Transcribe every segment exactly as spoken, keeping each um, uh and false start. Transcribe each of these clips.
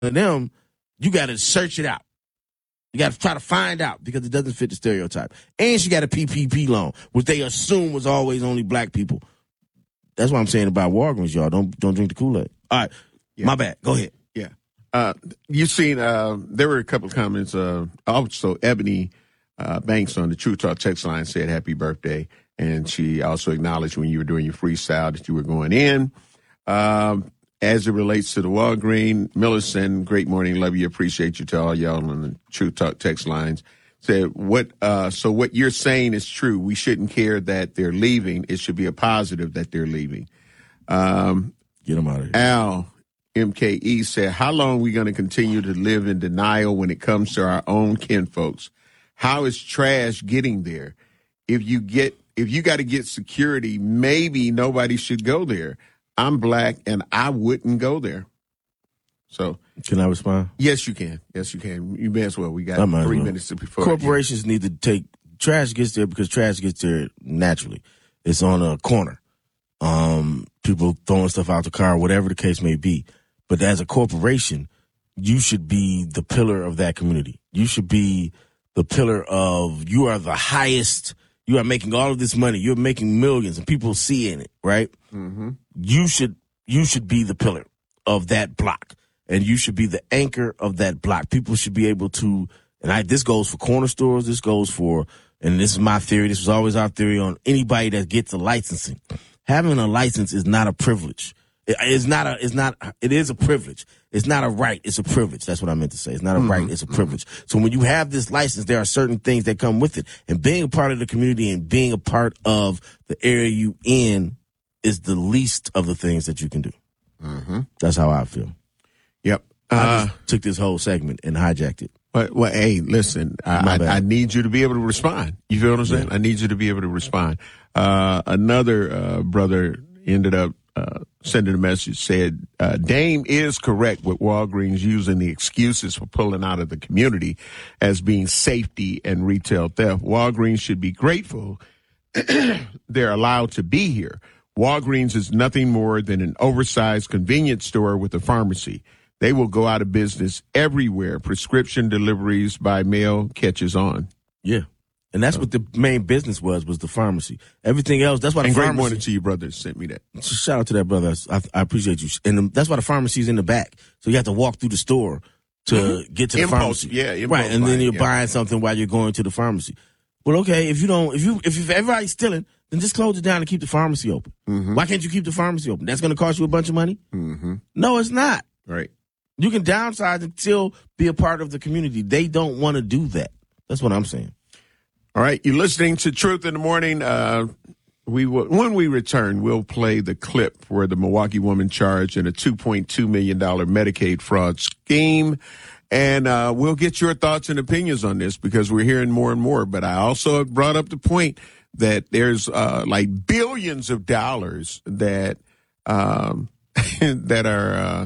of them, you got to search it out. You got to try to find out because it doesn't fit the stereotype. And she got a P P P loan, which they assume was always only black people. That's what I'm saying about Walgreens, y'all. Don't don't drink the Kool-Aid. All right, yeah. My bad. Go ahead. Yeah. Uh, you've seen, uh, there were a couple of comments. Uh, also, Ebony uh, Banks on the True Talk text line said happy birthday. And she also acknowledged when you were doing your freestyle that you were going in. Um, as it relates to the Walgreens, Millicent, great morning, love you, appreciate you to all y'all on the True Talk text lines. Said, what, uh, so what you're saying is true. We shouldn't care that they're leaving. It should be a positive that they're leaving. Um, Get them out of here. Al, M K E said, how long are we going to continue to live in denial when it comes to our own kinfolks? How is trash getting there? If you get, if you got to get security, maybe nobody should go there. I'm black and I wouldn't go there. So can I respond? Yes, you can. Yes, you can. You may as well. We got three well. minutes before. Corporations need to take trash gets there because trash gets there naturally. It's on a corner. Um, people throwing stuff out the car, whatever the case may be. But as a corporation, you should be the pillar of that community. You should be the pillar of, you are the highest, you are making all of this money, you're making millions and people seeing it, right? Mm-hmm. You should, you should be the pillar of that block and you should be the anchor of that block. People should be able to, and I, this goes for corner stores, this goes for, and this is my theory, this was always our theory on anybody that gets a licensing. Having a license is not a privilege. It, it's not a, it's not, it is a privilege. It's not a right, it's a privilege. That's what I meant to say. It's not a mm-hmm. right, it's a privilege. So when you have this license, there are certain things that come with it. And being a part of the community and being a part of the area you in is the least of the things that you can do. Mm-hmm. That's how I feel. Yep. I Uh, just took this whole segment and hijacked it. But, well, hey, listen, I, I, I need you to be able to respond. You feel what I'm saying? Yeah. I need you to be able to respond. Uh, another uh, brother ended up uh, sending a message, said, uh, Dame is correct with Walgreens using the excuses for pulling out of the community as being safety and retail theft. Walgreens should be grateful they're allowed to be here. Walgreens is nothing more than an oversized convenience store with a pharmacy. They will go out of business everywhere. Prescription deliveries by mail catches on. Yeah. And that's so. What the main business was, was the pharmacy. Everything else, that's why the and pharmacy. Great morning to you, brother. Sent me that. So shout out to that brother. I, I appreciate you. And that's why the pharmacy's in the back. So you have to walk through the store to mm-hmm. get to the impulse, pharmacy. Yeah, impulse right. And then you're yeah. buying something while you're going to the pharmacy. Well, okay, if you don't, if you, if, if everybody's stealing, then just close it down and keep the pharmacy open. Mm-hmm. Why can't you keep the pharmacy open? That's going to cost you a bunch of money? Mm-hmm. No, it's not. Right. You can downsize and still be a part of the community. They don't want to do that. That's what I'm saying. All right. You're listening to Truth in the Morning. Uh, we will, when we return, we'll play the clip where the Milwaukee woman charged in a two point two million dollars Medicaid fraud scheme. And uh, we'll get your thoughts and opinions on this because we're hearing more and more. But I also brought up the point that there's uh, like billions of dollars that um, that are uh,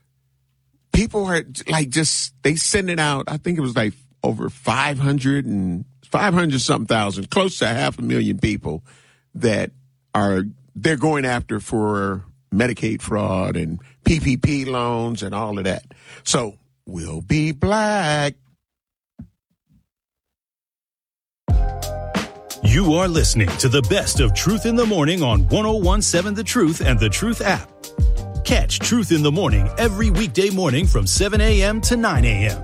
people are like just they send it out. I think it was like over five hundred and five hundred something thousand, close to half a million people that are they're going after for Medicaid fraud and P P P loans and all of that. So. We'll be black. You are listening to the best of Truth in the Morning on one oh one point seven The Truth and The Truth app. Catch Truth in the Morning every weekday morning from seven a.m. to nine a.m.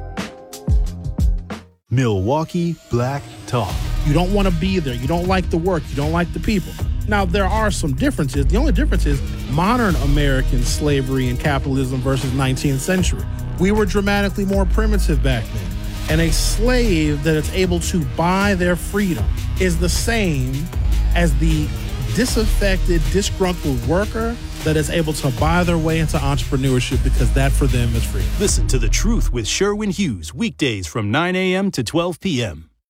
Milwaukee Black Talk. You don't want to be there. You don't like the work. You don't like the people. Now, there are some differences. The only difference is modern American slavery and capitalism versus nineteenth century. We were dramatically more primitive back then. And a slave that is able to buy their freedom is the same as the disaffected, disgruntled worker that is able to buy their way into entrepreneurship because that for them is freedom. Listen to The Truth with Sherwin Hughes weekdays from nine a.m. to twelve p.m.